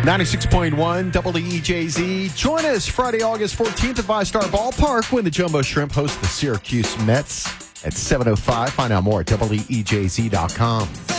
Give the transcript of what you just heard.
96.1 WEJZ. Join us Friday, August 14th at VyStar Ballpark when the Jumbo Shrimp host the Syracuse Mets at 7:05. Find out more at WEJZ.com.